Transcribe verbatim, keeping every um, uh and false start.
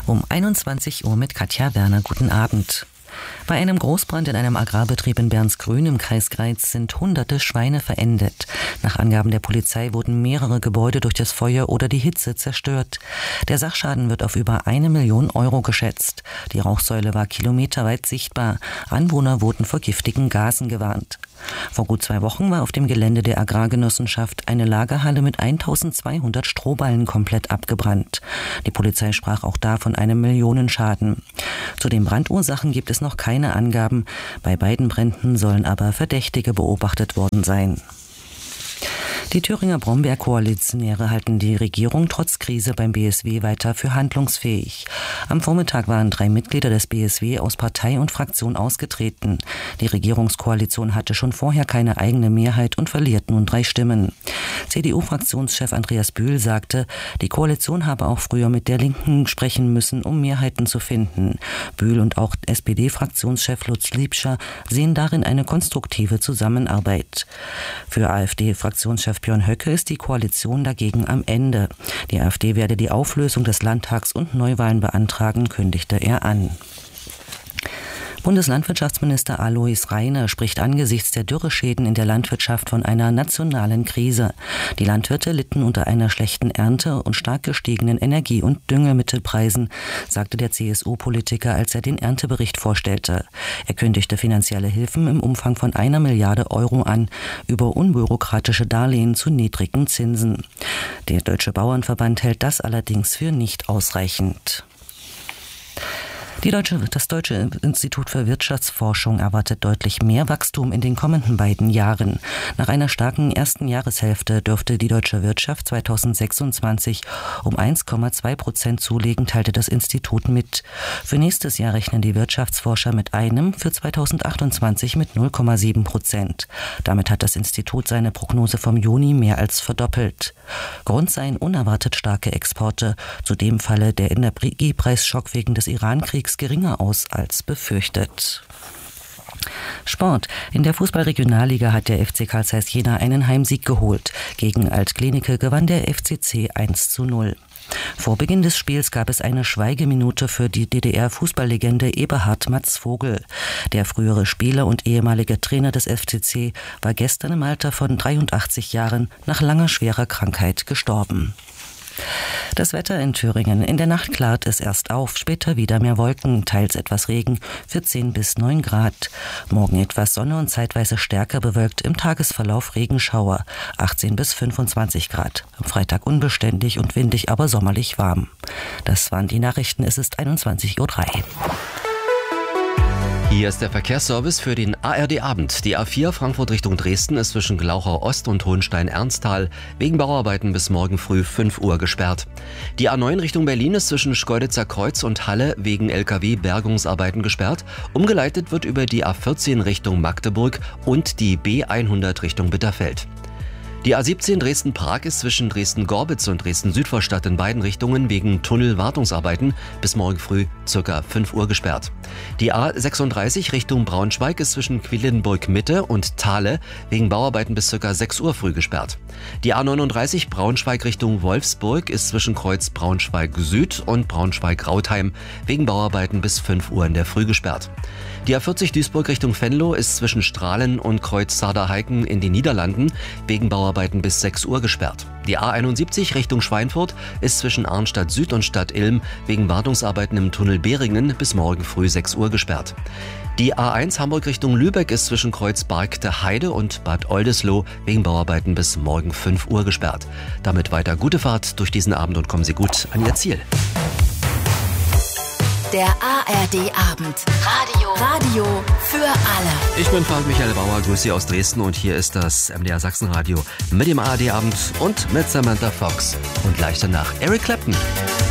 Um einundzwanzig Uhr mit Katja Werner. Guten Abend. Bei einem Großbrand in einem Agrarbetrieb in Bernsgrün im Kreis Greiz sind hunderte Schweine verendet. Nach Angaben der Polizei wurden mehrere Gebäude durch das Feuer oder die Hitze zerstört. Der Sachschaden wird auf über eine Million Euro geschätzt. Die Rauchsäule war kilometerweit sichtbar. Anwohner wurden vor giftigen Gasen gewarnt. Vor gut zwei Wochen war auf dem Gelände der Agrargenossenschaft eine Lagerhalle mit eintausendzweihundert Strohballen komplett abgebrannt. Die Polizei sprach auch da von einem Millionenschaden. Zu den Brandursachen gibt es noch keine Angaben. Bei beiden Bränden sollen aber Verdächtige beobachtet worden sein. Die Thüringer Brombeerkoalitionäre halten die Regierung trotz Krise beim B S W weiter für handlungsfähig. Am Vormittag waren drei Mitglieder des B S W aus Partei und Fraktion ausgetreten. Die Regierungskoalition hatte schon vorher keine eigene Mehrheit und verliert nun drei Stimmen. C D U-Fraktionschef Andreas Bühl sagte, die Koalition habe auch früher mit der Linken sprechen müssen, um Mehrheiten zu finden. Bühl und auch S P D-Fraktionschef Lutz Liebscher sehen darin eine konstruktive Zusammenarbeit. Für AfD-Fraktionschef Björn Höcke ist die Koalition dagegen am Ende. Die AfD werde die Auflösung des Landtags und Neuwahlen beantragen, kündigte er an. Bundeslandwirtschaftsminister Alois Rainer spricht angesichts der Dürreschäden in der Landwirtschaft von einer nationalen Krise. Die Landwirte litten unter einer schlechten Ernte und stark gestiegenen Energie- und Düngemittelpreisen, sagte der C S U-Politiker, als er den Erntebericht vorstellte. Er kündigte finanzielle Hilfen im Umfang von einer Milliarde Euro an, über unbürokratische Darlehen zu niedrigen Zinsen. Der Deutsche Bauernverband hält das allerdings für nicht ausreichend. Die Deutsche, das Deutsche Institut für Wirtschaftsforschung erwartet deutlich mehr Wachstum in den kommenden beiden Jahren. Nach einer starken ersten Jahreshälfte dürfte die deutsche Wirtschaft zweitausendsechsundzwanzig um eins Komma zwei Prozent zulegen, teilte das Institut mit. Für nächstes Jahr rechnen die Wirtschaftsforscher mit einem, für zweitausendachtundzwanzig mit null Komma sieben Prozent. Damit hat das Institut seine Prognose vom Juni mehr als verdoppelt. Grund seien unerwartet starke Exporte. Zudem falle der Energiepreisschock wegen des Iran-Kriegs geringer aus als befürchtet. Sport. In der Fußball-Regionalliga hat der F C Carl Zeiss Jena einen Heimsieg geholt. Gegen Alt-Klinike gewann der F C C eins zu null. Vor Beginn des Spiels gab es eine Schweigeminute für die D D R-Fußballlegende Eberhard Matz Vogel. Der frühere Spieler und ehemalige Trainer des F C C war gestern im Alter von dreiundachtzig Jahren nach langer schwerer Krankheit gestorben. Das Wetter in Thüringen. In der Nacht klart es erst auf, später wieder mehr Wolken, teils etwas Regen, vierzehn bis neun Grad. Morgen etwas Sonne und zeitweise stärker bewölkt, im Tagesverlauf Regenschauer, achtzehn bis fünfundzwanzig Grad. Am Freitag unbeständig und windig, aber sommerlich warm. Das waren die Nachrichten, es ist einundzwanzig Uhr drei. Hier ist der Verkehrsservice für den A R D-Abend. Die A vier Frankfurt Richtung Dresden ist zwischen Glauchau Ost und Hohenstein-Ernsthal wegen Bauarbeiten bis morgen früh fünf Uhr gesperrt. Die A neun Richtung Berlin ist zwischen Schkeuditzer Kreuz und Halle wegen L K W-Bergungsarbeiten gesperrt. Umgeleitet wird über die A vierzehn Richtung Magdeburg und die B hundert Richtung Bitterfeld. Die A siebzehn Dresden-Prag ist zwischen Dresden-Gorbitz und Dresden-Südvorstadt in beiden Richtungen wegen Tunnelwartungsarbeiten bis morgen früh ca. fünf Uhr gesperrt. Die A sechsunddreißig Richtung Braunschweig ist zwischen Quedlinburg-Mitte und Thale wegen Bauarbeiten bis ca. sechs Uhr früh gesperrt. Die A neununddreißig Braunschweig Richtung Wolfsburg ist zwischen Kreuz Braunschweig-Süd und Braunschweig-Rautheim wegen Bauarbeiten bis fünf Uhr in der Früh gesperrt. Die A vierzig Duisburg Richtung Venlo ist zwischen Strahlen und Kreuz Saarheiken in den Niederlanden wegen Bauarbeiten bis sechs Uhr gesperrt. Die A einundsiebzig Richtung Schweinfurt ist zwischen Arnstadt Süd und Stadt Ilm wegen Wartungsarbeiten im Tunnel Beringen bis morgen früh sechs Uhr gesperrt. Die A eins Hamburg Richtung Lübeck ist zwischen Kreuz Bargte Heide und Bad Oldesloe wegen Bauarbeiten bis morgen fünf Uhr gesperrt. Damit weiter gute Fahrt durch diesen Abend und kommen Sie gut an Ihr Ziel. Der A R D-Abend. Radio. Radio für alle. Ich bin Frank Michael Bauer, grüße Sie aus Dresden und hier ist das M D R Sachsenradio mit dem A R D-Abend und mit Samantha Fox. Und gleich danach Eric Clapton.